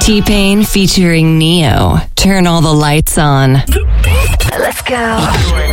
T-Pain featuring Neo. Turn all the lights on. Let's go.